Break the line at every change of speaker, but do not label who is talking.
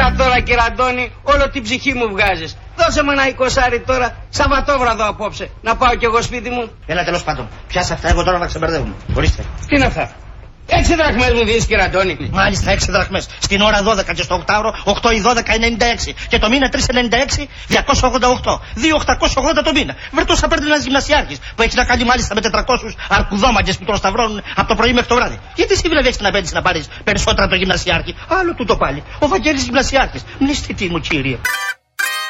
Έλα τώρα κύριε Αντώνη, όλο την ψυχή μου βγάζεις. Δώσε μου ένα 20 τώρα, Σαββατόβραδο απόψε, να πάω κι εγώ σπίτι μου.
Έλα τέλος πάντων, πιάσε αυτά, εγώ τώρα να ξεμπερδεύουμε. Ορίστε.
Τι είναι αυτά? 6 δραχμές μου δίνεις κύριε Αντώνη.
Μάλιστα 6 δραχμές. Στην ώρα 12 και στο 8ωρο 8 ή 12 96. Και το μήνα 396 288. 2.880 το μήνα. Βρετούσα παίρνει ένας γυμνασιάρχης που έχει να κάνει μάλιστα με 400 αρκουδόμαγκες που τον σταυρώνουν από το πρωί μέχρι το βράδυ. Γιατί εσύ βλέπει να παίρνεις να πάρεις περισσότερα από το γυμνασιάρχη? Άλλο τούτο πάλι. Ο Βαγγέλης γυμνασιάρχης. Μνηστητή μου κύριε.